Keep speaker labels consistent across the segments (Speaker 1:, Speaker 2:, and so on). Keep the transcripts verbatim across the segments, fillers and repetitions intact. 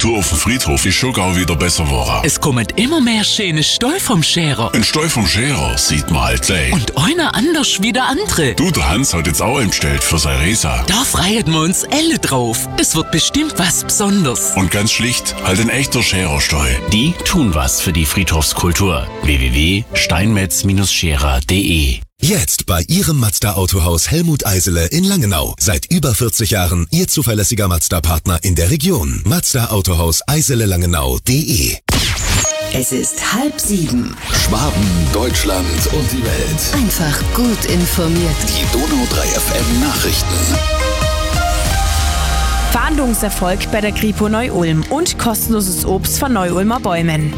Speaker 1: Kultur auf dem Friedhof ist schon gar wieder besser geworden.
Speaker 2: Es kommen immer mehr schöne Stall vom Scherer.
Speaker 1: Ein Stall vom Scherer sieht man halt gleich.
Speaker 2: Und einer anders wie der andere.
Speaker 1: Du, der Hans hat jetzt auch einen bestellt für seine Resa.
Speaker 2: Da freuen wir uns alle drauf. Das wird bestimmt was Besonderes.
Speaker 1: Und ganz schlicht, halt ein echter Scherer-Stall.
Speaker 3: Die tun was für die Friedhofskultur. w w w punkt steinmetz Scherer punkt de
Speaker 4: Jetzt bei Ihrem Mazda-Autohaus Helmut Eisele in Langenau. Seit über vierzig Jahren Ihr zuverlässiger Mazda-Partner in der Region. Mazda-Autohaus Eisele Langenau punkt de.
Speaker 5: Es ist halb sieben.
Speaker 6: Schwaben, Deutschland und die Welt.
Speaker 5: Einfach gut informiert.
Speaker 6: Die Donau drei F M Nachrichten.
Speaker 7: Fahndungserfolg bei der Kripo Neu-Ulm und kostenloses Obst von Neu-Ulmer Bäumen.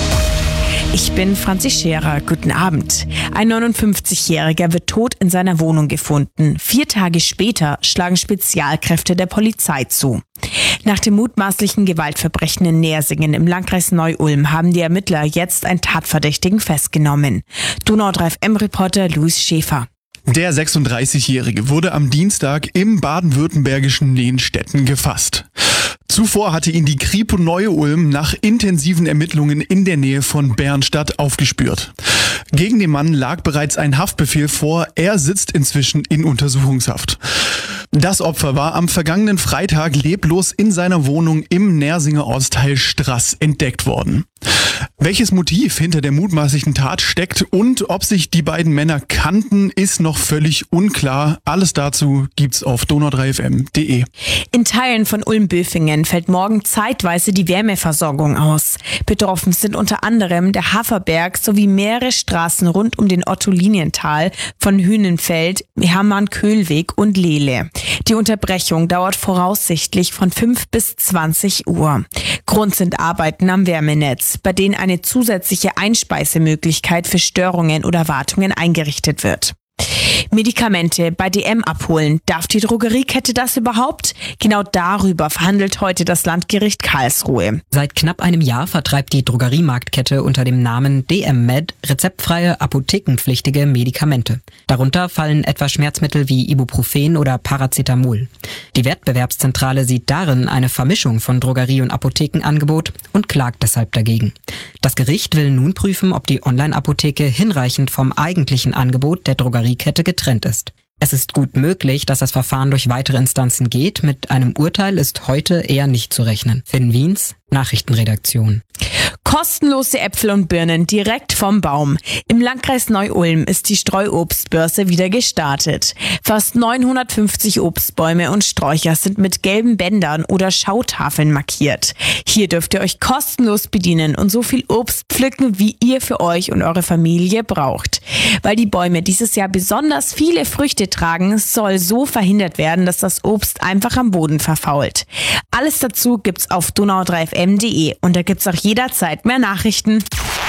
Speaker 7: Ich bin Franzi Scherer. Guten Abend. Ein neunundfünfzigjähriger wird tot in seiner Wohnung gefunden. Vier Tage später schlagen Spezialkräfte der Polizei zu. Nach dem mutmaßlichen Gewaltverbrechen in Nersingen im Landkreis Neu-Ulm haben die Ermittler jetzt einen Tatverdächtigen festgenommen. Donau drei F M-Reporter Luis Schäfer.
Speaker 8: Der sechsunddreißigjährige wurde am Dienstag im baden-württembergischen Lehnstetten gefasst. Zuvor hatte ihn die Kripo Neu-Ulm nach intensiven Ermittlungen in der Nähe von Bernstadt aufgespürt. Gegen den Mann lag bereits ein Haftbefehl vor, er sitzt inzwischen in Untersuchungshaft. Das Opfer war am vergangenen Freitag leblos in seiner Wohnung im Nersinger Ortsteil Straß entdeckt worden. Welches Motiv hinter der mutmaßlichen Tat steckt und ob sich die beiden Männer kannten, ist noch völlig unklar. Alles dazu gibt's auf donau drei f m punkt de.
Speaker 7: In Teilen von Ulm-Böfingen fällt morgen zeitweise die Wärmeversorgung aus. Betroffen sind unter anderem der Haferberg sowie mehrere Straßen rund um den Otto-Linienthal von Hünenfeld, Hermann-Köhlweg und Lehle. Die Unterbrechung dauert voraussichtlich von fünf bis zwanzig Uhr. Grund sind Arbeiten am Wärmenetz, bei denen eine zusätzliche Einspeisemöglichkeit für Störungen oder Wartungen eingerichtet wird. Medikamente bei D M abholen. Darf die Drogeriekette das überhaupt? Genau darüber verhandelt heute das Landgericht Karlsruhe.
Speaker 9: Seit knapp einem Jahr vertreibt die Drogeriemarktkette unter dem Namen D M Med rezeptfreie, apothekenpflichtige Medikamente. Darunter fallen etwa Schmerzmittel wie Ibuprofen oder Paracetamol. Die Wettbewerbszentrale sieht darin eine Vermischung von Drogerie- und Apothekenangebot und klagt deshalb dagegen. Das Gericht will nun prüfen, ob die Online-Apotheke hinreichend vom eigentlichen Angebot der Drogeriekette getrennt ist. Es ist gut möglich, dass das Verfahren durch weitere Instanzen geht. Mit einem Urteil ist heute eher nicht zu rechnen. Finn Wiens, Nachrichtenredaktion.
Speaker 7: Kostenlose Äpfel und Birnen direkt vom Baum. Im Landkreis Neu-Ulm ist die Streuobstbörse wieder gestartet. Fast neunhundertfünfzig Obstbäume und Sträucher sind mit gelben Bändern oder Schautafeln markiert. Hier dürft ihr euch kostenlos bedienen und so viel Obst pflücken, wie ihr für euch und eure Familie braucht. Weil die Bäume dieses Jahr besonders viele Früchte tragen, soll so verhindert werden, dass das Obst einfach am Boden verfault. Alles dazu gibt's auf donau drei f m punkt de und da gibt's auch jederzeit mehr Nachrichten.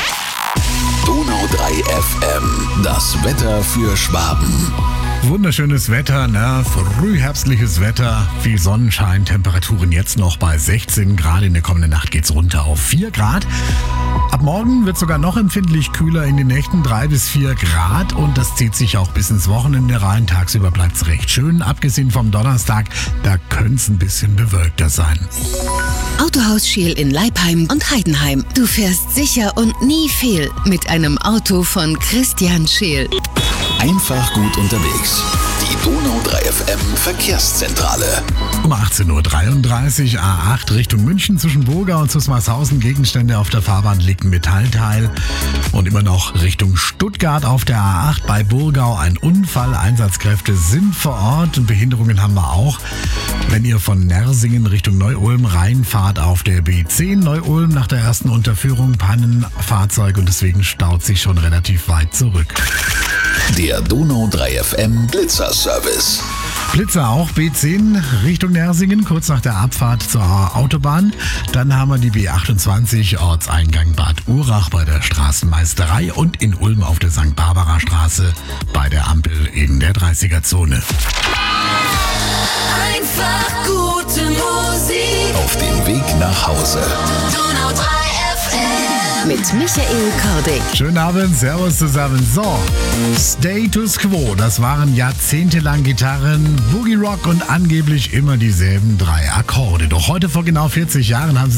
Speaker 6: Donau drei F M, das Wetter für Schwaben.
Speaker 10: Wunderschönes Wetter, ne? Frühherbstliches Wetter, viel Sonnenschein, Temperaturen jetzt noch bei sechzehn Grad. In der kommenden Nacht geht's runter auf vier Grad. Ab morgen wird sogar noch empfindlich kühler, in den Nächten drei bis vier Grad und das zieht sich auch bis ins Wochenende rein. Tagsüber bleibt's recht schön, abgesehen vom Donnerstag, da könnte ein bisschen bewölkter sein.
Speaker 5: Autohaus Scheel in Leipheim und Heidenheim. Du fährst sicher und nie fehl mit einem Auto von Christian Scheel.
Speaker 6: Einfach gut unterwegs. Die Donau drei F M Verkehrszentrale.
Speaker 10: Um achtzehn Uhr dreiunddreißig, A acht Richtung München zwischen Burgau und Zusmarshausen. Gegenstände auf der Fahrbahn liegt ein Metallteil. Und immer noch Richtung Stuttgart auf der A acht bei Burgau ein Unfall. Einsatzkräfte sind vor Ort und Behinderungen haben wir auch. Wenn ihr von Nersingen Richtung Neu-Ulm reinfahrt auf der B zehn Neu-Ulm nach der ersten Unterführung, Pannenfahrzeug und deswegen staut sich schon relativ weit zurück.
Speaker 6: Der Donau drei F M Blitzerservice.
Speaker 10: Blitzer auch, B zehn Richtung Nersingen, kurz nach der Abfahrt zur Autobahn. Dann haben wir die B achtundzwanzig, Ortseingang Bad Urach bei der Straßenmeisterei und in Ulm auf der Sankt Barbara Straße bei der Ampel in der dreißiger-Zone.
Speaker 5: Einfach gute Musik.
Speaker 6: Auf dem Weg nach Hause.
Speaker 5: Donau drei F M. Mit Michael Kordick.
Speaker 10: Schönen Abend, servus zusammen. So, Status Quo, das waren jahrzehntelang Gitarren, Boogie Rock und angeblich immer dieselben drei Akkorde. Doch heute vor genau vierzig Jahren haben sie